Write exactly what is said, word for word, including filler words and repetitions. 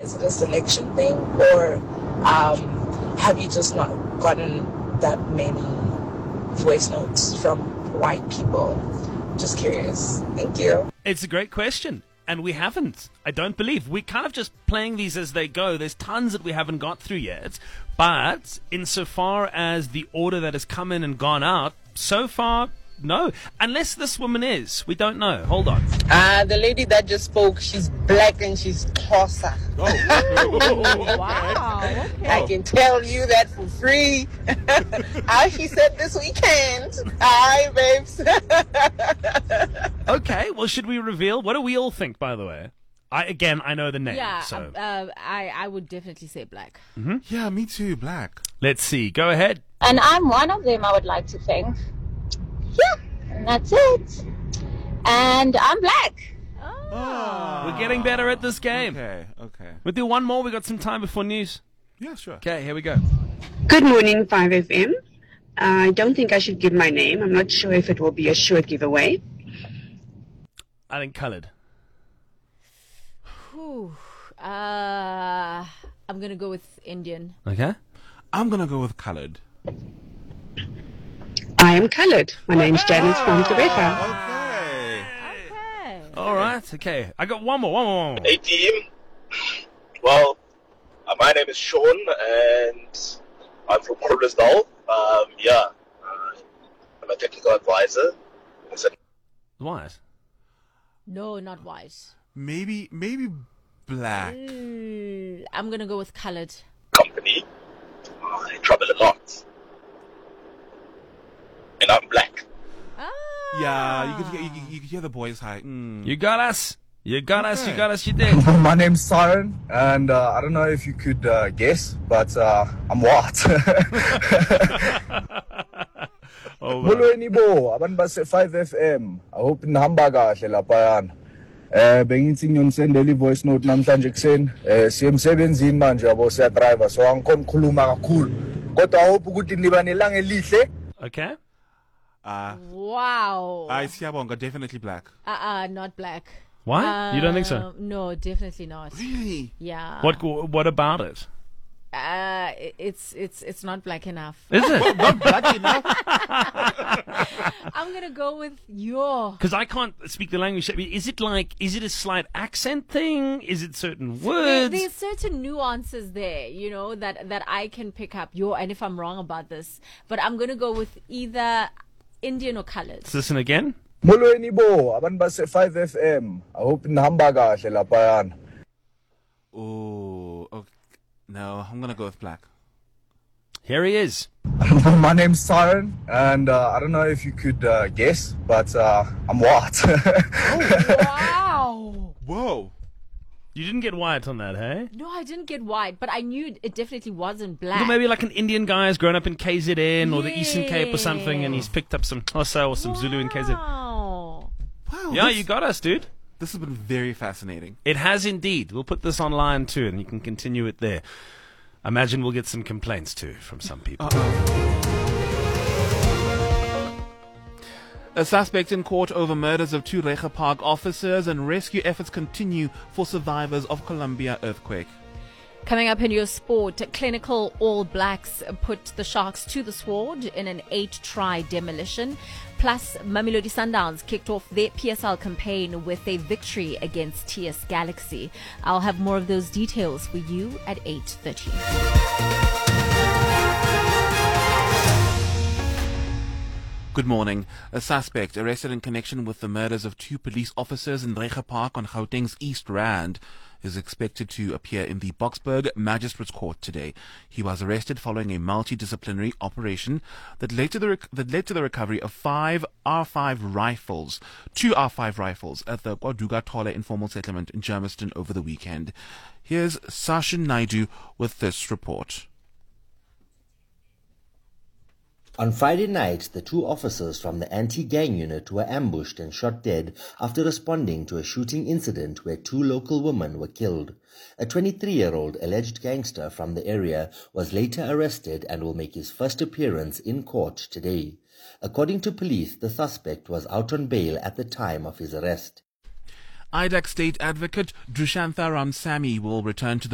Is it a selection thing, or um, have you just not gotten that many voice notes from white people? Just curious. Thank you. It's a great question. And we haven't, I don't believe. We're kind of just playing these as they go. There's tons that we haven't got through yet. But insofar as the order that has come in and gone out, so far, no. Unless this woman is. We don't know. Hold on. Uh, the lady that just spoke, she's black and she's Xhosa. Oh, wow. Okay. I can tell you that for free. How she said this weekend. Hi, babes. Okay, well, should we reveal? What do we all think, by the way? I Again, I know the name. Yeah, so. uh, I, I would definitely say black. Mm-hmm. Yeah, me too, black. Let's see. Go ahead. And I'm one of them, I would like to think. Yeah, and that's it. And I'm black. Oh. We're getting better at this game. Okay, okay. We'll do one more. We got some time before news. Yeah, sure. Okay, here we go. Good morning, five F M. I don't think I should give my name. I'm not sure if it will be a sure giveaway. I think coloured. Whew. Uh, I'm going to go with Indian. Okay. I'm going to go with colored. I am coloured. My name's Janice from Quebec. Okay. Okay. All right. Okay. I got one more. One more. One more. Hey team. Well, uh, my name is Sean and I'm from Groblersdal. Um, yeah, uh, I'm a technical advisor. It's a What? No, not white. Maybe, maybe black. Mm, I'm going to go with colored. company. I travel a lot. And I'm black. Ah. Yeah, you could hear, you, you could hear the boys high. Mm. You got us. You got us. You Okay. got us. You did. My name's Siren, and uh, I don't know if you could uh, guess, but uh, I'm white. Oh, wow. Molweni bo, abantu base five F M. I hope nihamba kahle laphayana. Eh bengithi ngiyonisendela i-voice note namhlanje kuseni. Eh siye emsebenzini manje yabo siya driver, so angikhona ukukhuluma kakhulu. Kodwa I hope ukuthi niba nelanga elihle. Okay. Uh, Wow. I Siyabonga, definitely black. Uh-uh, not black. What? You don't think so? Um, No, definitely not. Really? Yeah. What? What about it? Uh, it- it's it's it's not black enough. Is it? Not black enough. I'm gonna go with your. Because I can't speak the language. Is it like? Is it a slight accent thing? Is it certain There, words? there's certain nuances there, you know, that that I can pick up. Your, and if I'm wrong about this, but I'm gonna go with either Indian or colored. Let's listen again. Molweni bo, abantu base five F M. I hope nihamba kahle laphayana. Oh, okay. No, I'm gonna go with black. Here he is. My name's Siren, and uh, I don't know if you could uh, guess, but uh, I'm white. Wow. Whoa. You didn't get white on that, hey? No, I didn't get white, but I knew it definitely wasn't black. Well, maybe like an Indian guy has grown up in K Z N or the Eastern Cape or something, and he's picked up some Xhosa or some Zulu in K Z N. Wow. Wow. Yeah, this, you got us, dude. This has been very fascinating. It has indeed. We'll put this online too, and you can continue it there. Imagine we'll get some complaints too from some people. A suspect in court over murders of two Recha Park officers, and rescue efforts continue for survivors of Columbia earthquake. Coming up in your sport, clinical All Blacks put the Sharks to the sword in an eight-try demolition. Plus, Mamelodi Sundowns kicked off their P S L campaign with a victory against T S Galaxy. I'll have more of those details for you at eight thirty. Good morning. A suspect arrested in connection with the murders of two police officers in Recha Park on Gauteng's East Rand is expected to appear in the Boksburg Magistrates Court today. He was arrested following a multidisciplinary operation that led to the rec- that led to the recovery of five R five rifles, two R five rifles at the Kwaduga Tola informal settlement in Germiston over the weekend. Here's Sashin Naidu with this report. On Friday night, the two officers from the anti-gang unit were ambushed and shot dead after responding to a shooting incident where two local women were killed. A twenty-three-year-old alleged gangster from the area was later arrested and will make his first appearance in court today. According to police, the suspect was out on bail at the time of his arrest. I D A C State Advocate Drushantha Ramsamy will return to the